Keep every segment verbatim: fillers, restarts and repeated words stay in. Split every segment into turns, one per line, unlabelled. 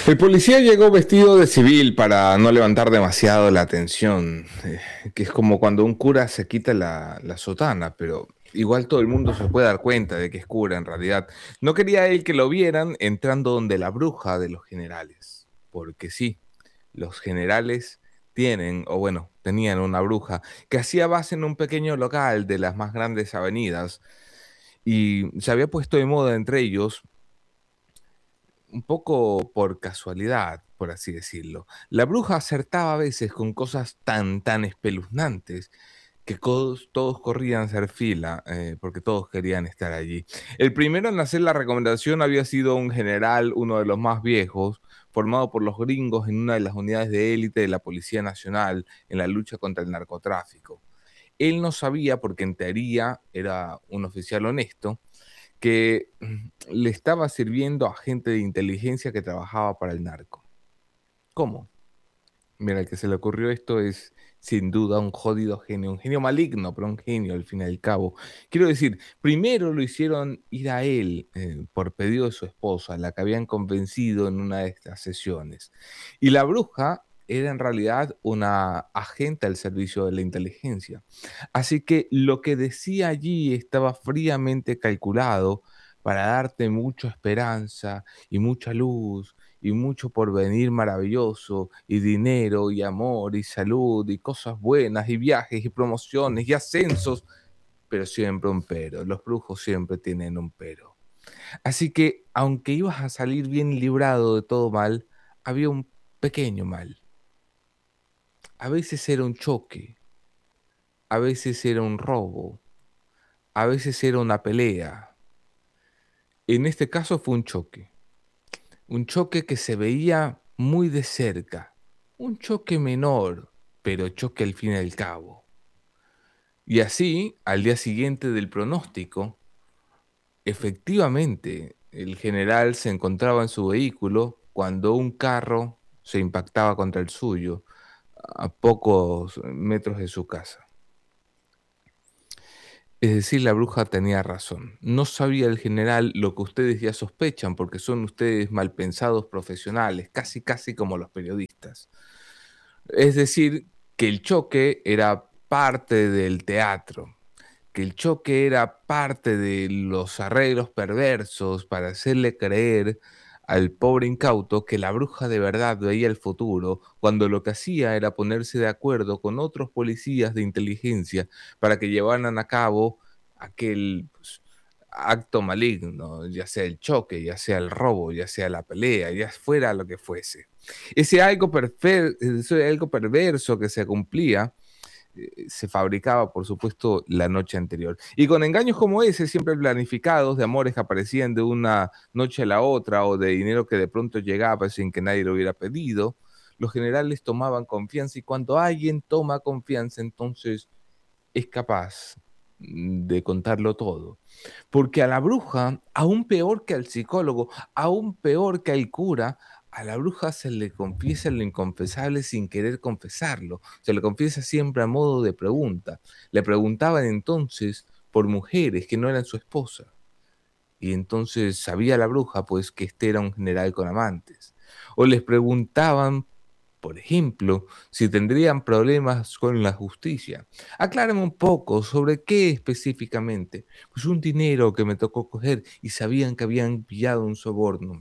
El policía llegó vestido de civil para no levantar demasiado la atención, eh, que es como cuando un cura se quita la, la sotana, pero igual todo el mundo se puede dar cuenta de que es cura en realidad. No quería él que lo vieran entrando donde la bruja de los generales, porque sí, los generales tienen, o bueno, tenían una bruja que hacía base en un pequeño local de las más grandes avenidas y se había puesto de moda entre ellos un poco por casualidad, por así decirlo. La bruja acertaba a veces con cosas tan, tan espeluznantes que todos, todos corrían a hacer fila, eh, porque todos querían estar allí. El primero en hacer la recomendación había sido un general, uno de los más viejos, formado por los gringos en una de las unidades de élite de la Policía Nacional en la lucha contra el narcotráfico. Él no sabía, porque en teoría era un oficial honesto, que mm, le estaba sirviendo a gente de inteligencia que trabajaba para el narco. ¿Cómo? Mira, el que se le ocurrió esto es sin duda un jodido genio, un genio maligno, pero un genio al fin y al cabo. Quiero decir, primero lo hicieron ir a él eh, por pedido de su esposa, la que habían convencido en una de estas sesiones. Y la bruja era en realidad una agente al servicio de la inteligencia. Así que lo que decía allí estaba fríamente calculado para darte mucha esperanza y mucha luz y mucho porvenir maravilloso, y dinero, y amor, y salud, y cosas buenas, y viajes, y promociones, y ascensos, pero siempre un pero. Los brujos siempre tienen un pero. Así que, aunque ibas a salir bien librado de todo mal, había un pequeño mal. A veces era un choque, a veces era un robo, a veces era una pelea. En este caso fue un choque. Un choque que se veía muy de cerca, un choque menor, pero choque al fin y al cabo. Y así, al día siguiente del pronóstico, efectivamente, el general se encontraba en su vehículo cuando un carro se impactaba contra el suyo, a pocos metros de su casa. Es decir, la bruja tenía razón. No sabía el general lo que ustedes ya sospechan, porque son ustedes malpensados profesionales, casi casi como los periodistas. Es decir, que el choque era parte del teatro, que el choque era parte de los arreglos perversos para hacerle creer al pobre incauto que la bruja de verdad veía el futuro, cuando lo que hacía era ponerse de acuerdo con otros policías de inteligencia para que llevaran a cabo aquel pues, acto maligno, ya sea el choque, ya sea el robo, ya sea la pelea, ya fuera lo que fuese. Ese algo, perfer- ese algo perverso que se cumplía eh, se fabricaba, por supuesto, la noche anterior. Y con engaños como ese, siempre planificados, de amores que aparecían de una noche a la otra, o de dinero que de pronto llegaba sin que nadie lo hubiera pedido, los generales tomaban confianza, y cuando alguien toma confianza, entonces es capaz mm, de contarlo todo. Porque a la bruja, aún peor que al psicólogo, aún peor que al cura, a la bruja se le confiesa lo inconfesable sin querer confesarlo. Se le confiesa siempre a modo de pregunta. Le preguntaban entonces por mujeres que no eran su esposa. Y entonces sabía la bruja, pues, que este era un general con amantes. O les preguntaban, por ejemplo, si tendrían problemas con la justicia. Aclárame un poco sobre qué específicamente. Pues un dinero que me tocó coger y sabían que habían pillado un soborno.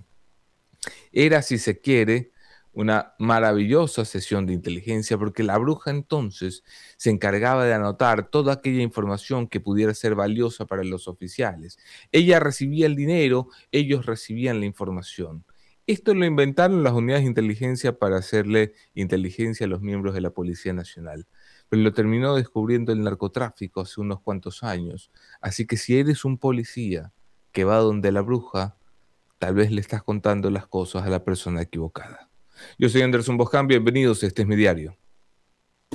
Era, si se quiere, una maravillosa sesión de inteligencia, porque la bruja entonces se encargaba de anotar toda aquella información que pudiera ser valiosa para los oficiales. Ella recibía el dinero, ellos recibían la información. Esto lo inventaron las unidades de inteligencia para hacerle inteligencia a los miembros de la Policía Nacional, pero lo terminó descubriendo el narcotráfico hace unos cuantos años. Así que si eres un policía que va donde la bruja, tal vez le estás contando las cosas a la persona equivocada. Yo soy Anderson Boscan, bienvenidos, este es mi diario.